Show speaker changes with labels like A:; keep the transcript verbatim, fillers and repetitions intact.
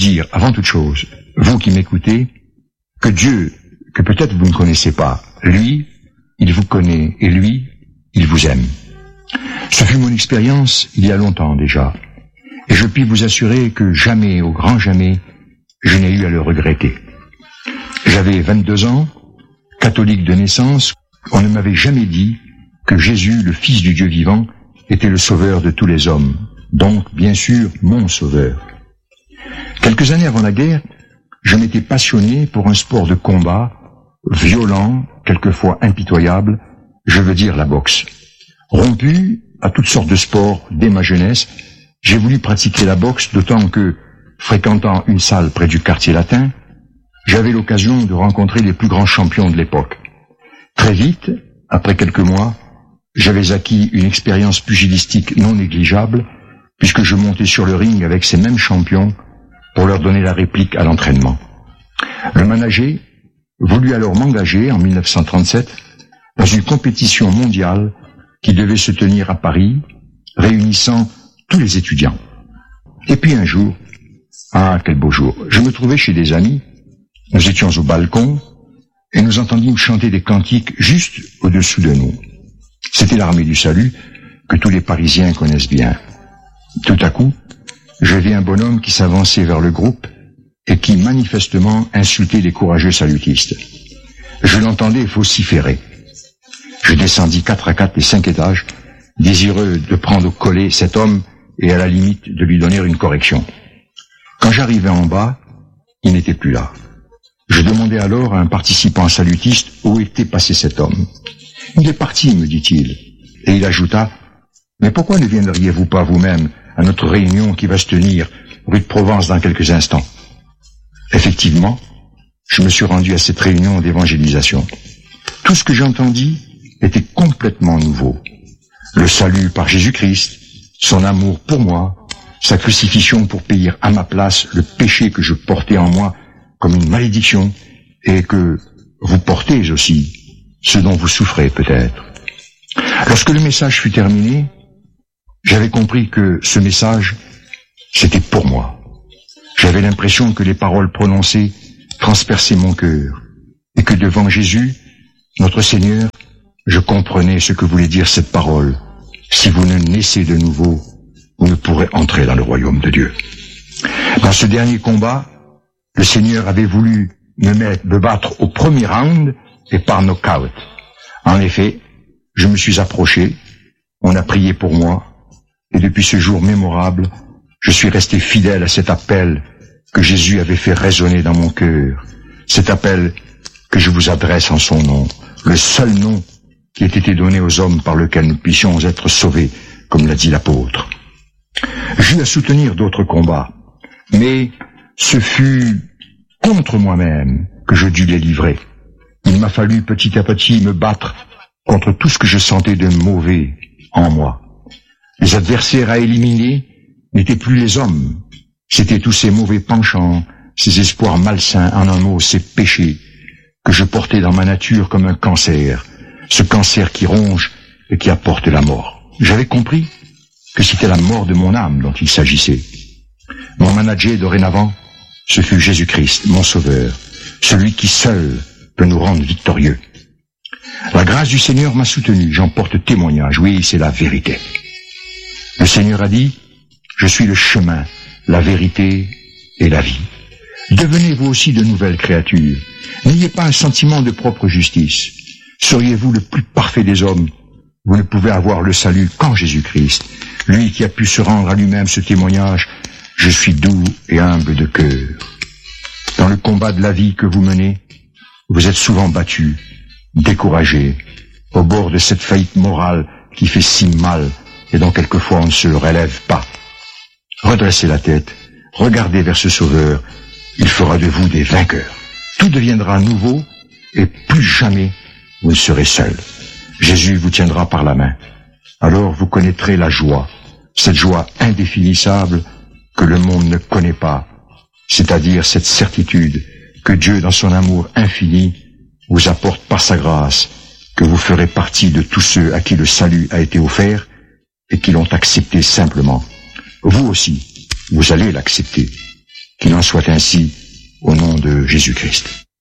A: dire, avant toute chose, vous qui m'écoutez, que Dieu, que peut-être vous ne connaissez pas, lui, il vous connaît, et lui, il vous aime. Ce fut mon expérience il y a longtemps déjà, et je puis vous assurer que jamais, au grand jamais, je n'ai eu à le regretter. J'avais vingt-deux ans, catholique de naissance, on ne m'avait jamais dit que Jésus, le Fils du Dieu vivant, était le sauveur de tous les hommes, donc, bien sûr, mon sauveur. Quelques années avant la guerre, je m'étais passionné pour un sport de combat, violent, quelquefois impitoyable, je veux dire la boxe. Rompu à toutes sortes de sports dès ma jeunesse, j'ai voulu pratiquer la boxe, d'autant que, fréquentant une salle près du quartier latin, j'avais l'occasion de rencontrer les plus grands champions de l'époque. Très vite, après quelques mois, j'avais acquis une expérience pugilistique non négligeable, puisque je montais sur le ring avec ces mêmes champions pour leur donner la réplique à l'entraînement. Le manager voulut alors m'engager en mille neuf cent trente-sept dans une compétition mondiale qui devait se tenir à Paris, réunissant tous les étudiants. Et puis un jour, ah quel beau jour, je me trouvais chez des amis, nous étions au balcon, et nous entendîmes chanter des cantiques juste au-dessous de nous. C'était l'armée du salut que tous les Parisiens connaissent bien. Tout à coup, je vis un bonhomme qui s'avançait vers le groupe et qui manifestement insultait les courageux salutistes. Je l'entendais vociférer. Je descendis quatre à quatre les cinq étages, désireux de prendre au collet cet homme et à la limite de lui donner une correction. Quand j'arrivai en bas, il n'était plus là. Je demandai alors à un participant salutiste où était passé cet homme. Il est parti, me dit-il. Et il ajouta, mais pourquoi ne viendriez-vous pas vous-même à notre réunion qui va se tenir rue de Provence dans quelques instants? Effectivement, je me suis rendu à cette réunion d'évangélisation. Tout ce que j'entendis était complètement nouveau. Le salut par Jésus-Christ, son amour pour moi, sa crucifixion pour payer à ma place le péché que je portais en moi comme une malédiction et que vous portez aussi, ce dont vous souffrez peut-être. Lorsque le message fut terminé, j'avais compris que ce message, c'était pour moi. J'avais l'impression que les paroles prononcées transperçaient mon cœur et que devant Jésus, notre Seigneur, je comprenais ce que voulait dire cette parole. Si vous ne naissez de nouveau, vous ne pourrez entrer dans le royaume de Dieu. Dans ce dernier combat, le Seigneur avait voulu me, mettre, me battre au premier round et par knock-out. En effet, je me suis approché, on a prié pour moi, et depuis ce jour mémorable, je suis resté fidèle à cet appel que Jésus avait fait résonner dans mon cœur, cet appel que je vous adresse en son nom, le seul nom qui ait été donné aux hommes par lequel nous puissions être sauvés, comme l'a dit l'apôtre. J'eus à soutenir d'autres combats, mais ce fut contre moi-même que je dus les livrer. Il m'a fallu petit à petit me battre contre tout ce que je sentais de mauvais en moi. Les adversaires à éliminer n'étaient plus les hommes, c'étaient tous ces mauvais penchants, ces espoirs malsains, en un mot, ces péchés que je portais dans ma nature comme un cancer, ce cancer qui ronge et qui apporte la mort. J'avais compris que c'était la mort de mon âme dont il s'agissait. Mon manager dorénavant, ce fut Jésus-Christ, mon sauveur, celui qui seul peut nous rendre victorieux. La grâce du Seigneur m'a soutenu, j'en porte témoignage, oui, c'est la vérité. Le Seigneur a dit, je suis le chemin, la vérité et la vie. Devenez vous aussi de nouvelles créatures. N'ayez pas un sentiment de propre justice. Seriez-vous le plus parfait des hommes? Vous ne pouvez avoir le salut qu'en Jésus-Christ. Lui qui a pu se rendre à lui-même ce témoignage, je suis doux et humble de cœur. Dans le combat de la vie que vous menez, vous êtes souvent battus, découragés, au bord de cette faillite morale qui fait si mal et dont quelquefois on ne se relève pas. Redressez la tête, regardez vers ce Sauveur, il fera de vous des vainqueurs. Tout deviendra nouveau et plus jamais vous ne serez seuls. Jésus vous tiendra par la main. Alors vous connaîtrez la joie, cette joie indéfinissable que le monde ne connaît pas, c'est-à-dire cette certitude que Dieu, dans son amour infini, vous apporte par sa grâce, que vous ferez partie de tous ceux à qui le salut a été offert et qui l'ont accepté simplement. Vous aussi, vous allez l'accepter, Qu'il en soit ainsi au nom de Jésus-Christ.